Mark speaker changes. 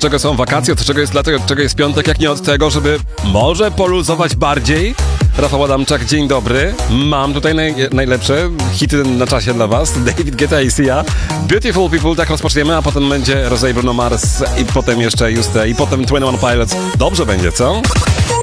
Speaker 1: czego są wakacje, od czego jest dlatego, od czego jest piątek, jak nie od tego, żeby może poluzować bardziej. Rafał Adamczak, dzień dobry. Mam tutaj najlepsze hity na czasie dla was. David Guetta i Sia. Beautiful People, tak rozpoczniemy, a potem będzie Rosé, Bruno Mars i potem jeszcze Juste i potem 21 Pilots. Dobrze będzie, co?